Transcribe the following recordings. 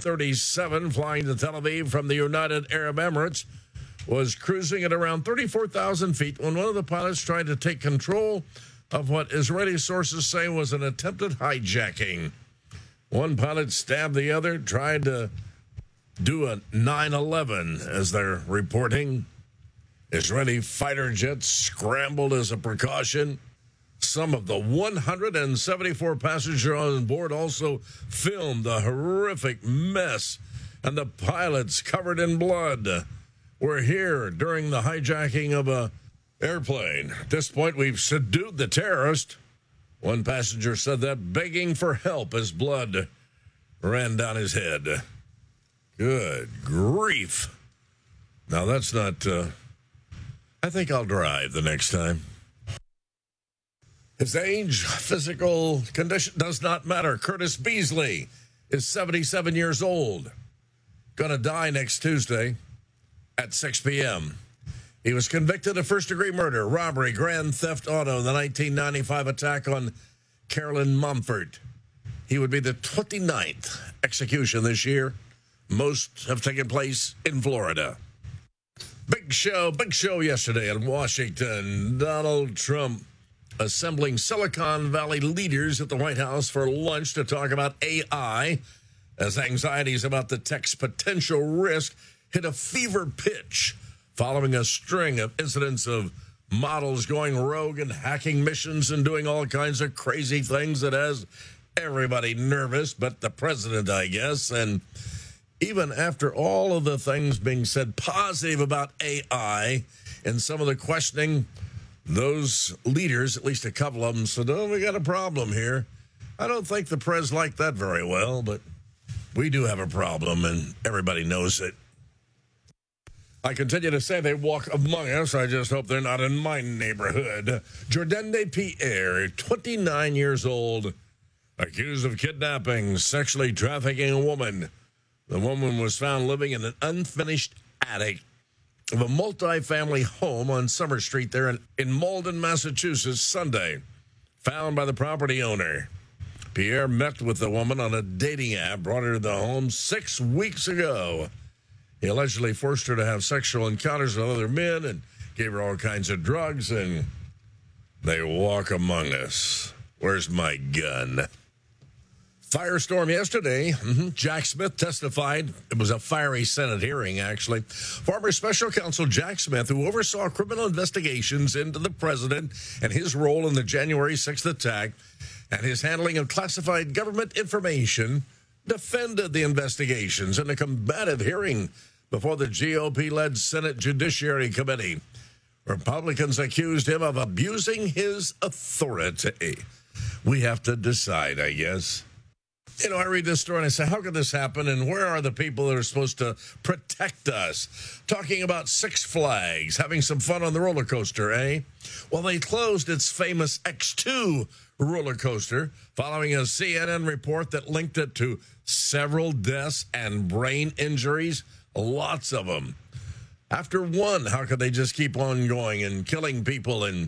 737 flying to Tel Aviv from the United Arab Emirates was cruising at around 34,000 feet when one of the pilots tried to take control of what Israeli sources say was an attempted hijacking. One pilot stabbed the other, tried to do a 9/11, as they're reporting. Israeli fighter jets scrambled as a precaution. Some of the 174 passengers on board also filmed the horrific mess, and the pilots covered in blood were here during the hijacking of a airplane. At this point, we've subdued the terrorist. One passenger said that, begging for help as blood ran down his head. Good grief. Now, that's not... I think I'll drive the next time. His age, physical condition does not matter. Curtis Beasley is 77 years old. Going to die next Tuesday at 6 p.m. He was convicted of first-degree murder, robbery, grand theft auto in the 1995 attack on Carolyn Mumford. He would be the 29th execution this year. Most have taken place in Florida. Big show yesterday in Washington. Donald Trump assembling Silicon Valley leaders at the White House for lunch to talk about AI, as anxieties about the tech's potential risk hit a fever pitch following a string of incidents of models going rogue and hacking missions and doing all kinds of crazy things that has everybody nervous, but the president, I guess. And even after all of the things being said positive about AI and some of the questioning, those leaders, at least a couple of them, said, oh, we got a problem here. I don't think the press liked that very well, but we do have a problem, and everybody knows it. I continue to say they walk among us. I just hope they're not in my neighborhood. Jordande Pierre, 29 years old, accused of kidnapping, sexually trafficking a woman. The woman was found living in an unfinished attic of a multi-family home on Summer Street there in Malden, Massachusetts, Sunday, found by the property owner. Pierre met with the woman on a dating app, brought her to the home 6 weeks ago. He allegedly forced her to have sexual encounters with other men and gave her all kinds of drugs, and they walk among us. Where's my gun? Firestorm yesterday. Jack Smith testified. It was a fiery Senate hearing, actually. Former special counsel Jack Smith, who oversaw criminal investigations into the president and his role in the January 6th attack and his handling of classified government information, defended the investigations in a combative hearing before the GOP-led Senate Judiciary Committee. Republicans accused him of abusing his authority. We have to decide, I guess. You know, I read this story and I say, how could this happen? And where are the people that are supposed to protect us? Talking about Six Flags, having some fun on the roller coaster, eh? Well, they closed its famous X2 roller coaster following a CNN report that linked it to several deaths and brain injuries, lots of them. After one, how could they just keep on going and killing people? And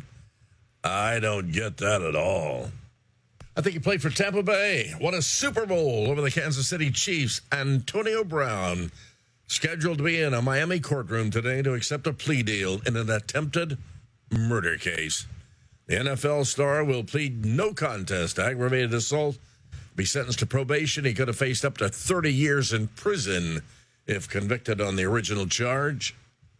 I don't get that at all. I think he played for Tampa Bay. Won a Super Bowl over the Kansas City Chiefs. Antonio Brown, scheduled to be in a Miami courtroom today to accept a plea deal in an attempted murder case. The NFL star will plead no contest to aggravated assault, be sentenced to probation. He could have faced up to 30 years in prison if convicted on the original charge.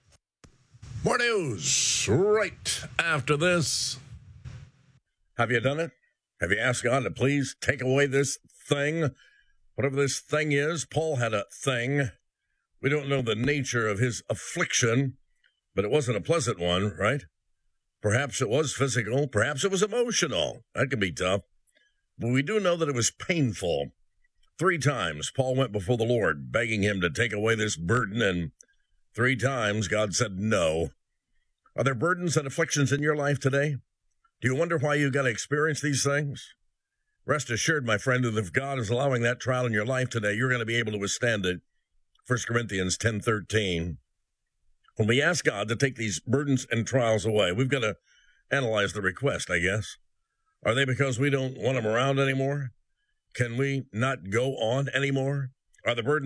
More news right after this. Have you done it? Have you asked God to please take away this thing? Whatever this thing is, Paul had a thing. We don't know the nature of his affliction, but it wasn't a pleasant one, right? Perhaps it was physical. Perhaps it was emotional. That could be tough. But we do know that it was painful. 3 times Paul went before the Lord, begging him to take away this burden, and 3 times God said no. Are there burdens and afflictions in your life today? Do you wonder why you got to experience these things? Rest assured, my friend, that if God is allowing that trial in your life today, you're going to be able to withstand it. 1 Corinthians 10:13. When we ask God to take these burdens and trials away, we've got to analyze the request, I guess. Are they because we don't want them around anymore? Can we not go on anymore? Are the burdens